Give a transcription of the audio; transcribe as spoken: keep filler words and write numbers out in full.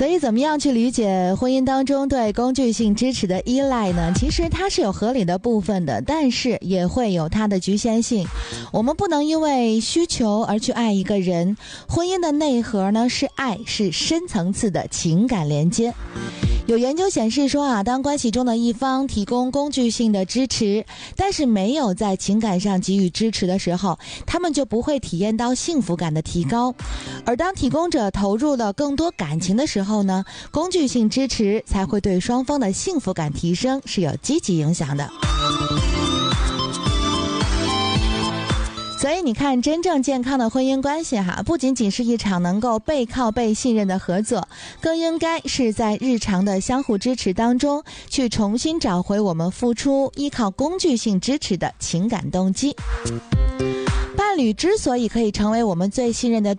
所以怎么样去理解婚姻当中对工具性支持的依赖呢？其实它是有合理的部分的，但是也会有它的局限性。我们不能因为需求而去爱一个人，婚姻的内核呢是爱，是深层次的情感连接。有研究显示说啊，当关系中的一方提供工具性的支持，但是没有在情感上给予支持的时候，他们就不会体验到幸福感的提高。而当提供者投入了更多感情的时候呢，工具性支持才会对双方的幸福感提升是有积极影响的。所以你看，真正健康的婚姻关系哈，不仅仅是一场能够背靠背信任的合作，更应该是在日常的相互支持当中，去重新找回我们付出依靠工具性支持的情感动机。伴侣之所以可以成为我们最信任的